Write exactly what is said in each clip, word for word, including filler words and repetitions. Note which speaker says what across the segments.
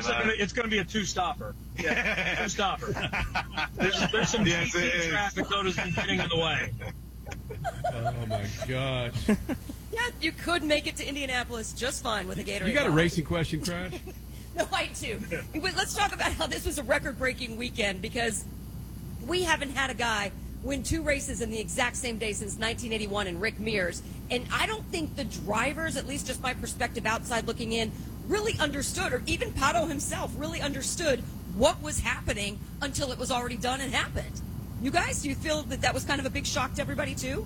Speaker 1: It's, gonna, it's gonna be a two-stopper. Yeah, two-stopper. There's, there's some
Speaker 2: yes,
Speaker 1: traffic notice getting in the way.
Speaker 3: Oh, my God.
Speaker 4: Yeah, you could make it to Indianapolis just fine with a Gatorade.
Speaker 3: You got a
Speaker 4: bottle.
Speaker 3: racing question, Crash?
Speaker 4: No, I do. But let's talk about how this was a record-breaking weekend, because we haven't had a guy win two races in the exact same day since nineteen eighty-one in Rick Mears. And I don't think the drivers, at least just my perspective outside looking in, really understood, or even Pato himself really understood what was happening until it was already done and happened. You guys, do you feel that that was kind of a big shock to everybody too?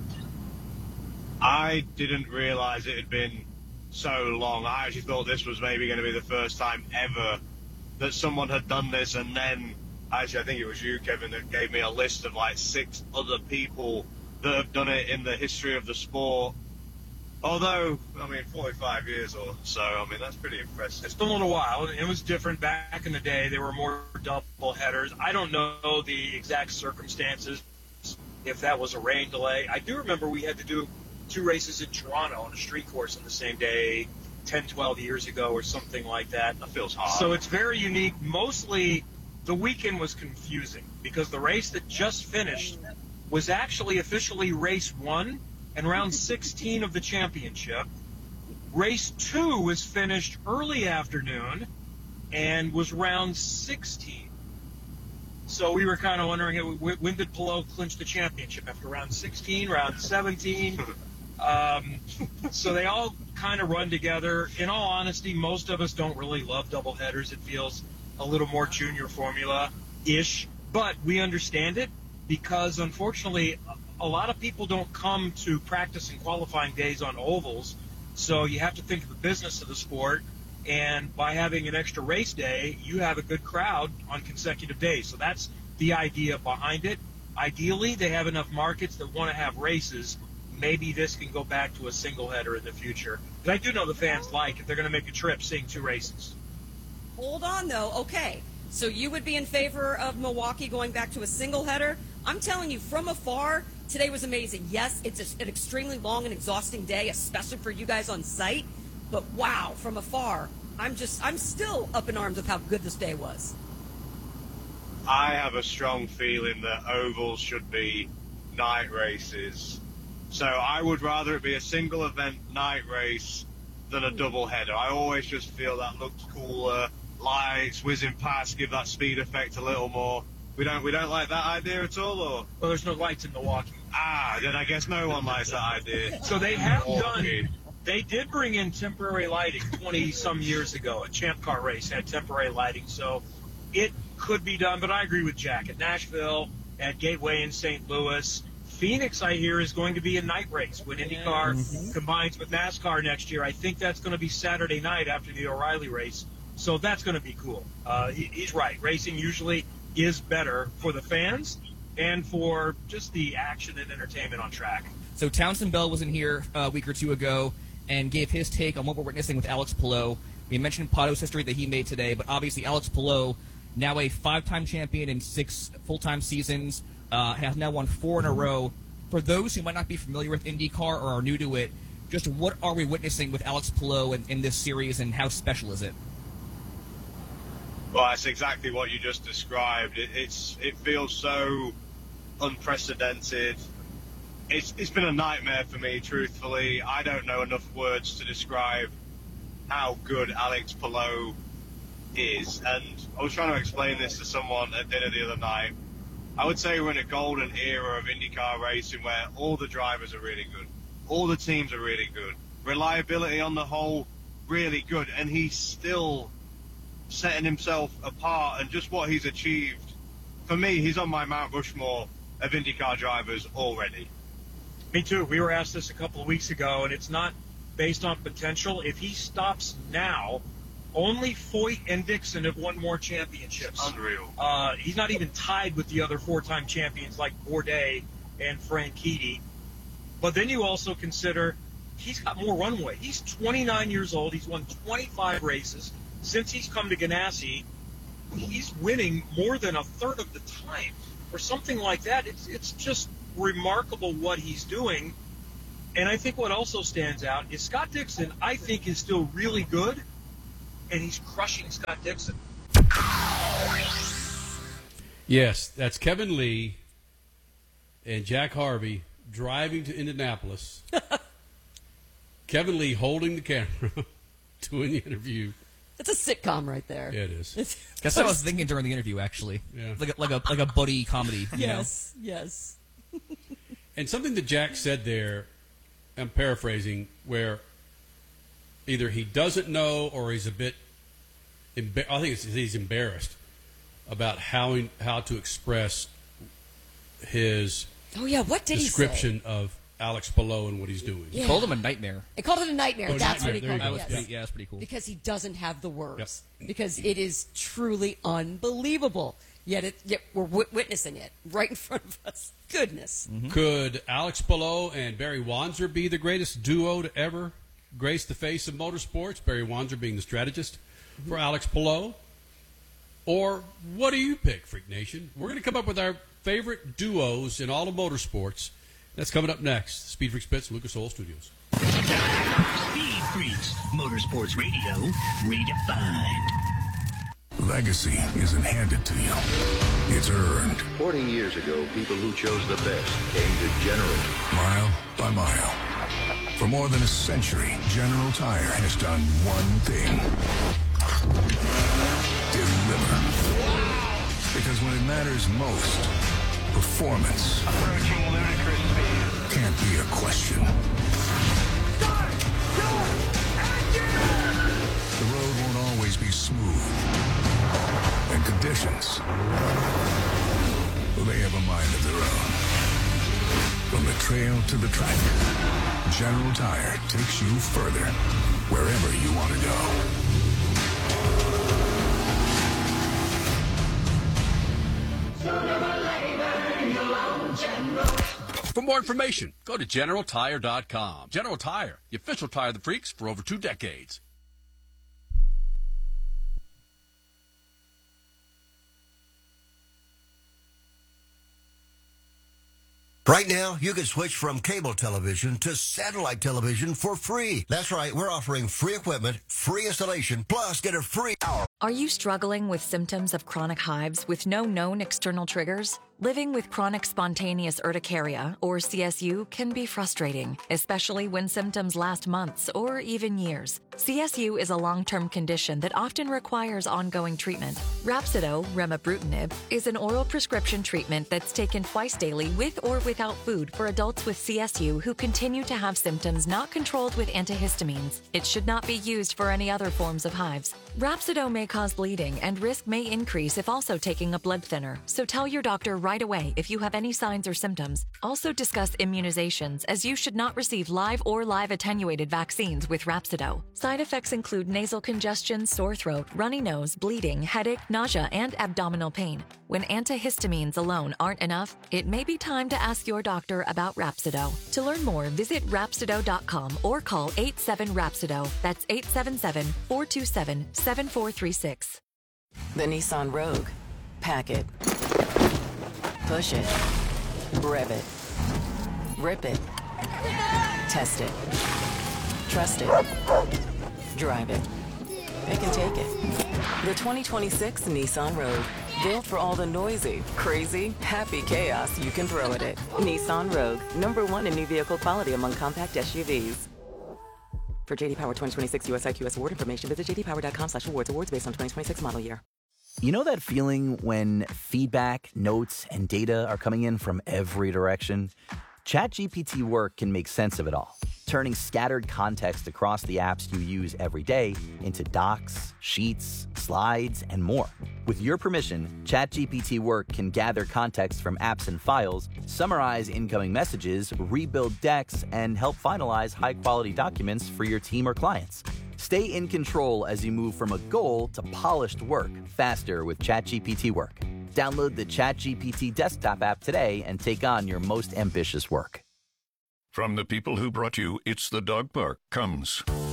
Speaker 2: I didn't realize it had been so long. I actually thought this was maybe going to be the first time ever that someone had done this, and then actually I think it was you, Kevin, that gave me a list of like six other people that have done it in the history of the sport. Although, I mean, forty-five years or so, I mean, that's pretty impressive.
Speaker 1: It's been a little while. It was different back in the day. There were more double headers. I don't know the exact circumstances, if that was a rain delay. I do remember we had to do two races in Toronto on a street course on the same day ten, twelve years ago or something like that.
Speaker 2: That feels hard.
Speaker 1: So it's very unique. Mostly the weekend was confusing because the race that just finished was actually officially race one and round sixteen of the championship. Race two was finished early afternoon and was round sixteen. So we were kind of wondering, when did Palou clinch the championship? After round sixteen, round seventeen? Um, so they all kind of run together. In all honesty, most of us don't really love doubleheaders. It feels a little more junior formula-ish. But we understand it because, unfortunately, a lot of people don't come to practice and qualifying days on ovals. So you have to think of the business of the sport. And by having an extra race day, you have a good crowd on consecutive days. So that's the idea behind it. Ideally, they have enough markets that want to have races. Maybe this can go back to a single header in the future. But I do know the fans like, if they're going to make a trip, seeing two races.
Speaker 4: Hold on, though. Okay, so you would be in favor of Milwaukee going back to a single header? I'm telling you, from afar, today was amazing. Yes, it's a, an extremely long and exhausting day, especially for you guys on site. But wow, from afar, I'm just, I'm still up in arms with how good this day was.
Speaker 2: I have a strong feeling that ovals should be night races. So I would rather it be a single event night race than a double header. I always just feel that looks cooler. Lights whizzing past, give that speed effect a little more. We don't, we don't like that idea at all, or?
Speaker 1: Well, there's no lights in Milwaukee.
Speaker 2: Ah, then I guess no one likes that idea.
Speaker 1: So they have
Speaker 2: Milwaukee.
Speaker 1: done. They did bring in temporary lighting twenty-some years ago. A Champ Car race had temporary lighting, so it could be done. But I agree with Jack. At Nashville, at Gateway in Saint Louis, Phoenix, I hear, is going to be a night race when IndyCar mm-hmm. combines with NASCAR next year. I think that's going to be Saturday night after the O'Reilly race, so that's going to be cool. Uh, he, he's right. Racing usually is better for the fans and for just the action and entertainment on track.
Speaker 5: So Townsend Bell was in here a week or two ago and gave his take on what we're witnessing with Alex Palou. We mentioned Pato's history that he made today, but obviously Alex Palou, now a five-time champion in six full-time seasons, uh, has now won four in a row. For those who might not be familiar with IndyCar or are new to it, just what are we witnessing with Alex Palou in, in this series, and how special is it?
Speaker 2: Well, that's exactly what you just described. It, it's it feels so unprecedented. It's it's been a nightmare for me, truthfully. I don't know enough words to describe how good Alex Palou is. And I was trying to explain this to someone at dinner the other night. I would say we're in a golden era of IndyCar racing where all the drivers are really good. All the teams are really good. Reliability on the whole, really good. And he's still setting himself apart, and just what he's achieved. For me, he's on my Mount Rushmore of IndyCar drivers already.
Speaker 1: Me too. We were asked this a couple of weeks ago, and it's not based on potential. If he stops now, only Foyt and Dixon have won more championships.
Speaker 2: Unreal.
Speaker 1: Uh, he's not even tied with the other four-time champions like Bourdais and Franchitti. But then you also consider he's got more runway. He's twenty-nine years old. He's won twenty-five races. Since he's come to Ganassi, he's winning more than a third of the time or something like that. It's it's just remarkable what he's doing. And I think what also stands out is Scott Dixon, I think, is still really good, and he's crushing Scott Dixon.
Speaker 3: Yes, that's Kevin Lee and Jack Harvey driving to Indianapolis. Kevin Lee holding the camera, doing the interview.
Speaker 4: It's a sitcom right there.
Speaker 3: Yeah, it is.
Speaker 5: That's what I was thinking during the interview, actually.
Speaker 3: Yeah.
Speaker 5: Like a, like a like a buddy comedy. You
Speaker 4: Yes, yes.
Speaker 3: And something that Jack said there, I'm paraphrasing, where either he doesn't know or he's a bit, embar- I think it's, he's embarrassed about how he, how to express his
Speaker 4: Oh, yeah, what did
Speaker 3: description
Speaker 4: he say?
Speaker 3: of Alex Palou and what he's doing.
Speaker 5: know?
Speaker 4: Yeah.
Speaker 5: Called him a nightmare.
Speaker 4: It called it a nightmare.
Speaker 3: Oh,
Speaker 4: That's
Speaker 3: nightmare.
Speaker 4: what he
Speaker 3: There you
Speaker 4: called
Speaker 3: go.
Speaker 4: it.
Speaker 5: That was
Speaker 4: yes.
Speaker 5: pretty, yeah, that's pretty cool.
Speaker 4: Because he doesn't have the words.
Speaker 3: Yep.
Speaker 4: Because it is truly unbelievable. Yet, it, yet we're w- witnessing it right in front of us. Goodness.
Speaker 3: Mm-hmm. Could Alex Palou and Barry Wanzer be the greatest duo to ever grace the face of motorsports? Barry Wanzer being the strategist mm-hmm. for Alex Palou? Or what do you pick, Freak Nation? We're going to come up with our favorite duos in all of motorsports. That's coming up next. Speed Freaks Pits, Lucas Oil Studios.
Speaker 6: Speed Freaks, Motorsports Radio, redefined.
Speaker 7: Legacy isn't handed to you. It's earned.
Speaker 8: Forty years ago, people who chose the best came to General.
Speaker 7: Mile by mile. For more than a century, General Tire has done one thing. Deliver. Because when it matters most, performance
Speaker 8: Approaching ludicrous speed.
Speaker 7: can't be a question.
Speaker 8: Start! Start! Engine!
Speaker 7: The road won't always be smooth. And conditions, well, they have a mind of their own. From the trail to the track, General Tire takes you further, wherever you want to go.
Speaker 9: For more information, go to general tire dot com. General Tire, the official tire of the freaks for over two decades.
Speaker 10: Right now, you can switch from cable television to satellite television for free. That's right, we're offering free equipment, free installation, plus get a free hour.
Speaker 11: Are you struggling with symptoms of chronic hives with no known external triggers? Living with chronic spontaneous urticaria, or C S U, can be frustrating, especially when symptoms last months or even years. C S U is a long-term condition that often requires ongoing treatment. Rhapsido, remibrutinib, is an oral prescription treatment that's taken twice daily with or without food for adults with C S U who continue to have symptoms not controlled with antihistamines. It should not be used for any other forms of hives. Rhapsido may cause bleeding, and risk may increase if also taking a blood thinner, so tell your doctor right away if you have any signs or symptoms. Also discuss immunizations, as you should not receive live or live attenuated vaccines with Rhapsido. Side effects include nasal congestion, sore throat, runny nose, bleeding, headache, nausea, and abdominal pain. When antihistamines alone aren't enough, it may be time to ask your doctor about Rhapsido. To learn more, visit Rhapsido dot com or call eight seven Rhapsido. That's eight seven seven, four two seven, seven four three six.
Speaker 12: The Nissan Rogue. Pack it. Push it. Rev it. Rip it. Test it. Trust it. Drive it. It can take it. The twenty twenty-six Nissan Rogue. Built for all the noisy, crazy, happy chaos you can throw at it. Nissan Rogue. Number one in new vehicle quality among compact S U Vs. For J D Power twenty twenty-six U S I Q S award information, visit j d power dot com slash awards. Awards based on twenty twenty-six model year.
Speaker 13: You know that feeling when feedback, notes, and data are coming in from every direction? ChatGPT Work can make sense of it all, turning scattered context across the apps you use every day into docs, sheets, slides, and more. With your permission, ChatGPT Work can gather context from apps and files, summarize incoming messages, rebuild decks, and help finalize high-quality documents for your team or clients. Stay in control as you move from a goal to polished work faster with ChatGPT Work. Download the ChatGPT desktop app today and take on your most ambitious work.
Speaker 14: From the people who brought you It's the Dog Park comes